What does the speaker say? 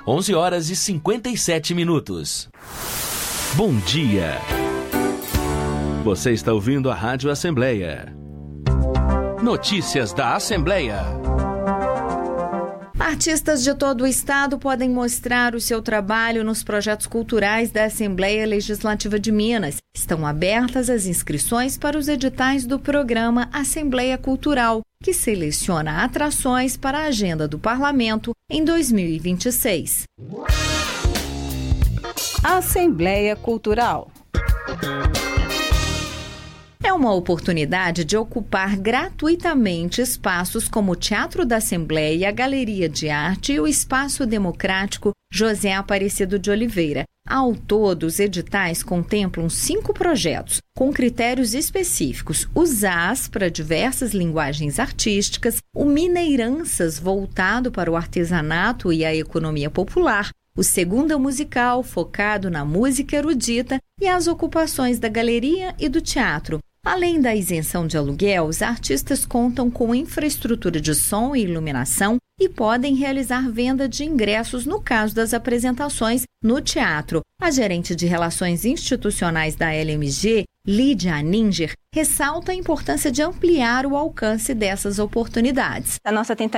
11h57. Bom dia. Você está ouvindo a Rádio Assembleia. Notícias da Assembleia. Artistas de todo o estado podem mostrar o seu trabalho nos projetos culturais da Assembleia Legislativa de Minas. Estão abertas as inscrições para os editais do programa Assembleia Cultural, que seleciona atrações para a agenda do Parlamento em 2026. Assembleia Cultural. É uma oportunidade de ocupar gratuitamente espaços como o Teatro da Assembleia, a Galeria de Arte e o Espaço Democrático José Aparecido de Oliveira. Ao todo, os editais contemplam 5 projetos, com critérios específicos: o ZAS para diversas linguagens artísticas, o Mineiranças voltado para o artesanato e a economia popular, o Segunda Musical focado na música erudita e as ocupações da galeria e do teatro. Além da isenção de aluguel, os artistas contam com infraestrutura de som e iluminação e podem realizar venda de ingressos no caso das apresentações no teatro. A gerente de Relações Institucionais da LMG, Lídia Ninger, ressalta a importância de ampliar o alcance dessas oportunidades. A nossa tentativa